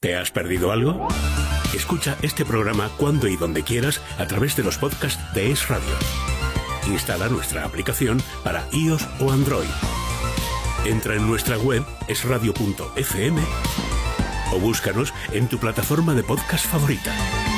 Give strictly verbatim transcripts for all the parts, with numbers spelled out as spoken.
¿Te has perdido algo? Escucha este programa cuando y donde quieras a través de los podcasts de Es Radio. Instala nuestra aplicación para iOS o Android. Entra en nuestra web es radio punto efe eme o búscanos en tu plataforma de podcast favorita.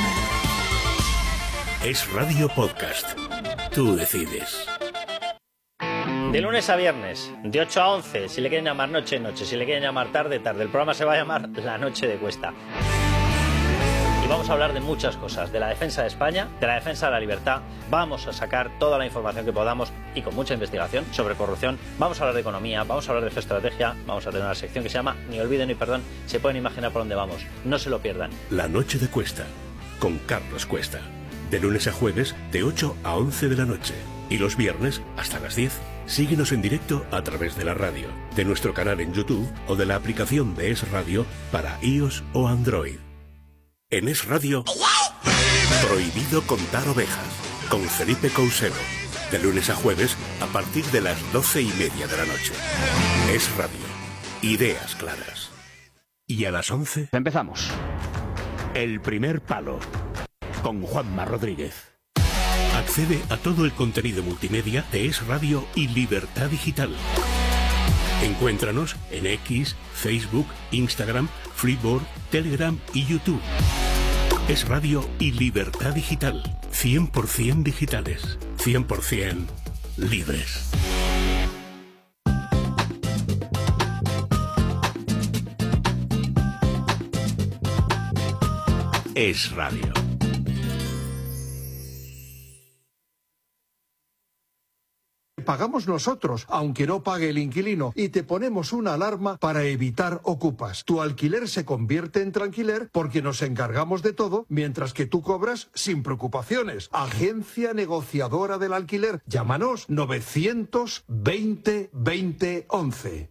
Es Radio Podcast. Tú decides. De lunes a viernes, de ocho a once, si le quieren llamar noche, noche, si le quieren llamar tarde, tarde. El programa se va a llamar La Noche de Cuesta. Y vamos a hablar de muchas cosas, de la defensa de España, de la defensa de la libertad. Vamos a sacar toda la información que podamos y con mucha investigación sobre corrupción. Vamos a hablar de economía, vamos a hablar de geoestrategia, vamos a tener una sección que se llama Ni olvido ni perdón. Se pueden imaginar por dónde vamos, no se lo pierdan. La Noche de Cuesta, con Carlos Cuesta. De lunes a jueves, de ocho a once de la noche. Y los viernes, hasta las diez. Síguenos en directo a través de la radio, de nuestro canal en YouTube o de la aplicación de Es Radio para iOS o Android. En Es Radio, Prohibido contar ovejas, con Felipe Couselo. De lunes a jueves, a partir de las doce y media de la noche. Es Radio. Ideas claras. Y a las once... Empezamos. El primer palo, con Juanma Rodríguez. Accede a todo el contenido multimedia de Es Radio y Libertad Digital. Encuéntranos en X, Facebook, Instagram, Freeboard, Telegram y YouTube. Es Radio y Libertad Digital. cien por ciento digitales. cien por ciento libres. Es Radio. Pagamos nosotros, aunque no pague el inquilino, y te ponemos una alarma para evitar ocupas. Tu alquiler se convierte en tranquiler porque nos encargamos de todo, mientras que tú cobras sin preocupaciones. Agencia negociadora del alquiler. Llámanos novecientos veinte veinte once.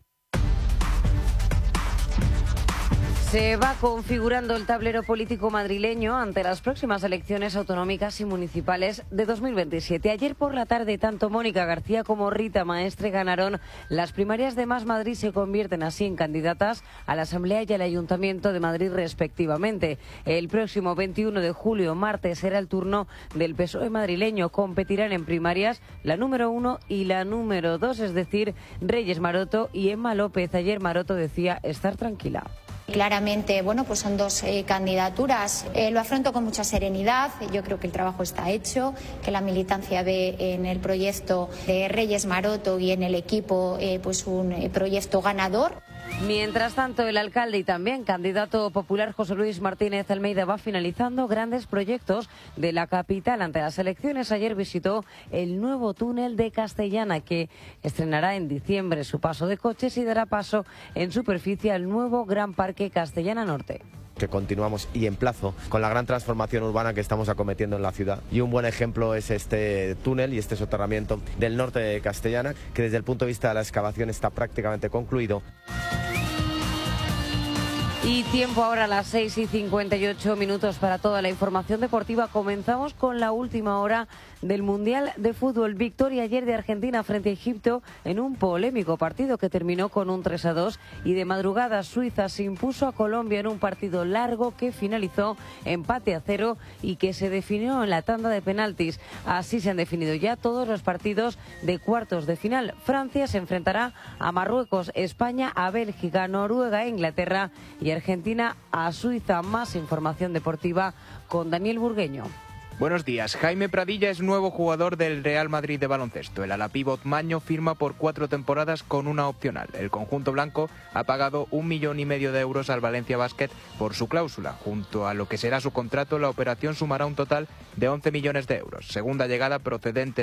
Se va configurando el tablero político madrileño ante las próximas elecciones autonómicas y municipales de dos mil veintisiete. Ayer por la tarde, tanto Mónica García como Rita Maestre ganaron las primarias de Más Madrid. Se convierten así en candidatas a la Asamblea y al Ayuntamiento de Madrid respectivamente. El próximo veintiuno de julio, martes, será el turno del P S O E madrileño. Competirán en primarias la número uno y la número dos, es decir, Reyes Maroto y Emma López. Ayer Maroto decía estar tranquila. Claramente, bueno, pues son dos eh, candidaturas. Eh, lo afronto con mucha serenidad. Yo creo que el trabajo está hecho, que la militancia ve en el proyecto de Reyes Maroto y en el equipo eh, pues un eh, proyecto ganador. Mientras tanto, el alcalde y también candidato popular José Luis Martínez Almeida va finalizando grandes proyectos de la capital ante las elecciones. Ayer visitó el nuevo túnel de Castellana, que estrenará en diciembre su paso de coches y dará paso en superficie al nuevo Gran Parque Castellana Norte. Que continuamos y en plazo con la gran transformación urbana que estamos acometiendo en la ciudad. Y un buen ejemplo es este túnel y este soterramiento del norte de Castellana, que desde el punto de vista de la excavación está prácticamente concluido. Y tiempo ahora a las seis y cincuenta y ocho minutos para toda la información deportiva. Comenzamos con la última hora del Mundial de Fútbol. Victoria ayer de Argentina frente a Egipto en un polémico partido que terminó con un tres a dos. Y de madrugada Suiza se impuso a Colombia en un partido largo que finalizó empate a cero y que se definió en la tanda de penaltis. Así se han definido ya todos los partidos de cuartos de final. Francia se enfrentará a Marruecos, España a Bélgica, Noruega a Inglaterra y Argentina a Suiza. Más información deportiva con Daniel Burgueño. Buenos días. Jaime Pradilla es nuevo jugador del Real Madrid de baloncesto. El alapívot maño firma por cuatro temporadas con una opcional. El conjunto blanco ha pagado un millón y medio de euros al Valencia Basket por su cláusula. Junto a lo que será su contrato, la operación sumará un total de once millones de euros. Segunda llegada procedente